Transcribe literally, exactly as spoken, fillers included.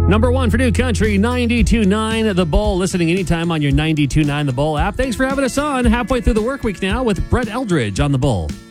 Number one for New Country, ninety-two point nine The Bull. Listening anytime on your ninety-two point nine The Bull app. Thanks for having us on halfway through the work week now with Brett Eldridge on The Bull.